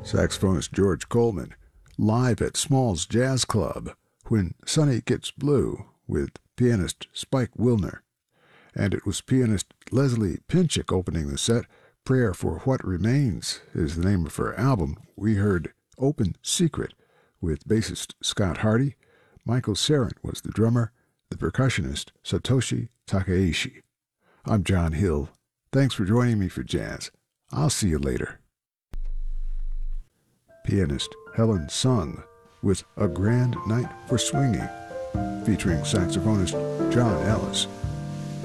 saxophonist George Coleman, live at Small's Jazz Club, When Sunny Gets Blue, with pianist Spike Wilner. And it was pianist Leslie Pinchik opening the set. Prayer for What Remains is the name of her album. We heard Open Secret with bassist Scott Hardy. Michael Sarin was the drummer, the percussionist Satoshi Takeishi. I'm John Hill. Thanks for joining me for jazz. I'll see you later. Pianist Helen Sung with A Grand Night for Swinging, featuring saxophonist John Ellis.